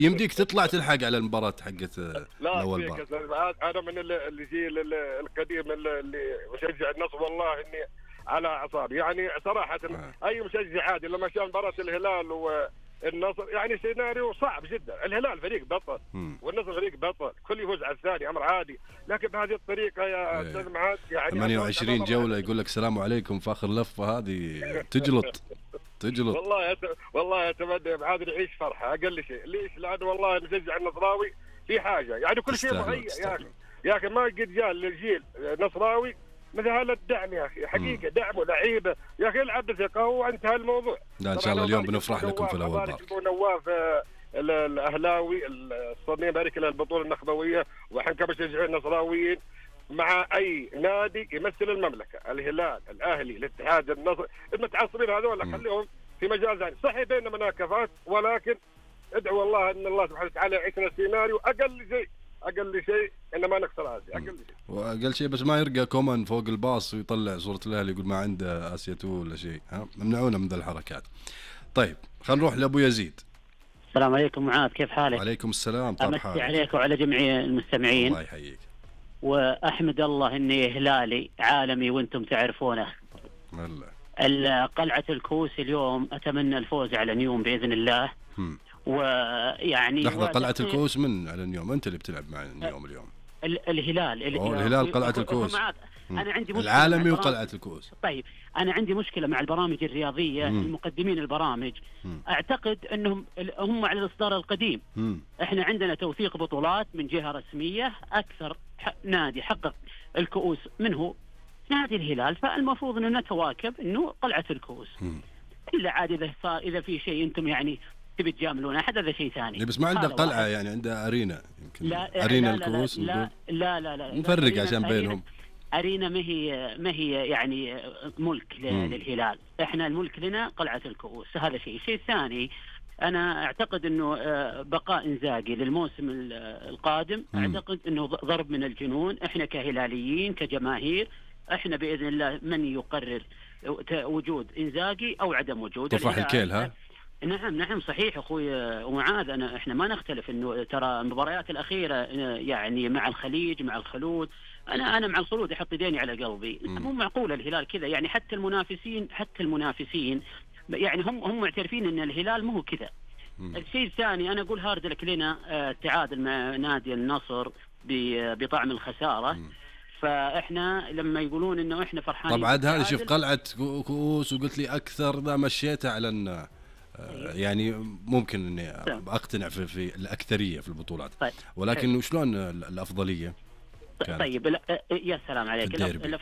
يمديك تطلع تلحق على المباراة حقت لا الأول فيك بار. انا من الجيل القديم اللي مشجع النصر، والله اني على اعصابي يعني صراحه. اي مشجع عادي لما شاف مباراه الهلال والنصر يعني سيناريو صعب جدا. الهلال فريق بطل والنصر فريق بطل، كل يفوز على الثاني امر عادي، لكن بهذه الطريقه يا استاذ معاذ يعني 28 جولة يقول لك السلام عليكم في اخر لفة، هذه تجلط. والله اتمنى يا معاذ نعيش فرحه اقل شيء. ليش؟ لانه والله المشجع النصراوي في حاجه يعني كل شيء مهيئ يا اخي ما قد جاء للجيل نصراوي مثل هذا الدعم يا اخي حقيقه. دعمه لعيبه يا اخي، العب بثقه وانتهى الموضوع. لا ان شاء الله اليوم بنفرح لكم في الاول بار. نواف الاهلاوي الصنيع بارك له البطوله النخبويه، وحنا كمشجعين نصراويين مع اي نادي يمثل المملكه، الهلال، الاهلي، الاتحاد، النصر، المتعصبين هذول خليهم في مجال ثاني. صحيح بين مناكفات، ولكن ادعو الله ان الله سبحانه وتعالى يعيشنا سيناريو اقل شيء ان ما نخسر هذه اقل شيء. واقل شيء بس ما يرقى كومان فوق الباص ويطلع صوره الاهلي يقول ما عنده اسيا 2 ولا شيء. ممنعونا من ذا الحركات. طيب خلينا نروح لابو يزيد. السلام عليكم معاذ، كيف حالك؟ وعليكم السلام. امسي عليك وعلى جميع المستمعين. الله يحييك. واحمد الله اني هلالي عالمي وانتم تعرفونه. قلعة الكوس اليوم اتمنى الفوز على نيوم باذن الله. ويعني لحظة، قلعة الكوس من على نيوم؟ انت اللي بتلعب مع نيوم اليوم. الهلال قلعة الكوس. انا عندي مشكلة العالمي وقلعة الكوس. طيب انا عندي مشكلة مع البرامج الرياضية. المقدمين البرامج اعتقد انهم هم على الاصدار القديم. احنا عندنا توثيق بطولات من جهة رسمية. اكثر نادي حقق الكؤوس منه نادي الهلال، فالمفروض ان نتواكب انه قلعة الكؤوس. الا عاد اذا في شيء انتم يعني تبي تجاملون احد هذا شيء ثاني. بس ما عنده قلعة يعني عنده ارينا يمكن. لا ارينا لا الكؤوس. لا نفرق عشان بينهم. ارينا ما هي يعني ملك للهلال. احنا الملك لنا قلعة الكؤوس. هذا شيء الثاني انا اعتقد انه بقاء انزاغي للموسم القادم اعتقد انه ضرب من الجنون. احنا كهلاليين كجماهير احنا باذن الله من يقرر وجود انزاغي او عدم وجوده. طفح الكيل. ها نعم صحيح اخوي ومعاذ. احنا ما نختلف انه ترى المباريات الاخيره يعني مع الخليج مع الخلود. انا مع الخلود احط يديني على قلبي. مو معقول الهلال كذا يعني. حتى المنافسين يعني هم معترفين ان الهلال مو كذا. الشيء الثاني انا اقول هارد لك لنا التعادل مع نادي النصر بطعم الخساره. فاحنا لما يقولون انه احنا فرحانين طبعا هذا شوف قلعة كؤوس وقلت لي اكثر ذا مشيتها على ان يعني ممكن اني اقتنع في الاكثريه في البطولات. ولكن وشلون الافضليه كانت؟ طيب يا سلام عليك.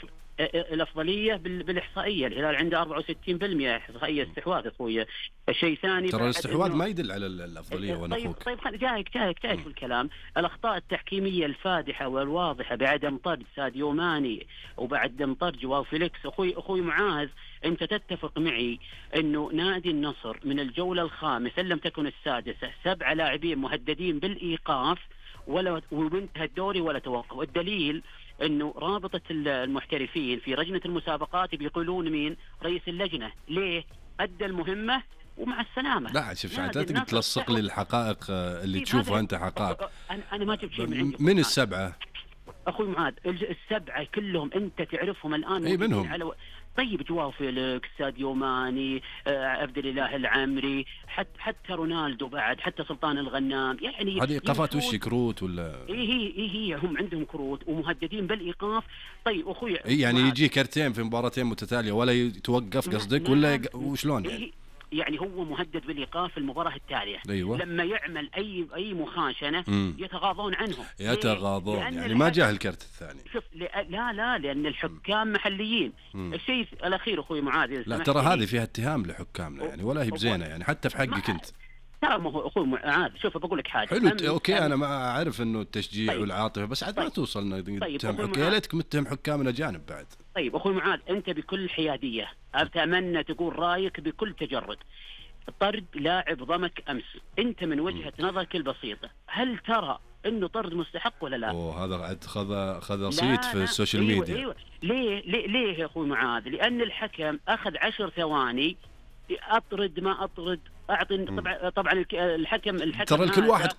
الافضليه بالاحصائيه الهلال عنده 64% احصائيه استحواذ اخوي. الشيء الثاني ترى الاستحواذ ما يدل على الافضليه. وانا اخوك طيب جايك في الكلام. الاخطاء التحكيميه الفادحه والواضحه بعدم طرد ساديو ماني وبعدم طرد جواو فيليكس. اخوي معاذ انت تتفق معي انه نادي النصر من الجوله الخامسه ان لم تكن السادسه 7 لاعبين مهددين بالايقاف وانتهى الدوري ولا توقف. الدليل انه رابطة المحترفين في لجنة المسابقات بيقولون مين رئيس اللجنة ليه ادى المهمة ومع السلامة. لا شوف لا تقدر تلصق لي الحقائق اللي تشوفها انت حقائق. انا ما جبت شيء من عندي. من السبعة اخوي معاذ السبعة كلهم انت تعرفهم الان. اي منهم. طيب جواو فيليكس ساديو ماني عبد الاله العمري حتى رونالدو بعد حتى سلطان الغنام يعني هذه ايقافات وش كروت ولا هي هم عندهم كروت ومهددين بالايقاف. طيب اخوي يعني يجي كرتين في مباراتين متتاليه ولا يتوقف قصدك ولا وشلون يعني هو مهدد بالايقاف في المباراه التاليه. أيوة. لما يعمل اي مخاشنه يتغاضون عنهم. يعني ما جاه الكرت الثاني. شوف لا لان الحكام محليين. الشيء الاخير اخوي معاذ لا ترى هذه فيها اتهام لحكامنا يعني ولا هي بزينه يعني حتى في حقك انت. ترى ما هو اخوي معاذ شوف بقول لك حاجه حلو اوكي انا ما اعرف انه التشجيع والعاطفه بس عاد ما توصل نتهم يا ليتك متهم حكامنا جانب بعد. طيب اخوي معاذ انت بكل حياديه اتمنى تقول رايك بكل تجرد. طرد لاعب ضمك امس انت من وجهه نظرك البسيطه هل ترى انه طرد مستحق ولا لا؟ هذا عاد خذ صيت في السوشيال ميديا. أيوة. ليه يا اخوي معاذ؟ لان الحكم اخذ 10 ثواني اطرد ما اطرد اعطي طبعا الحكم ترى كل واحد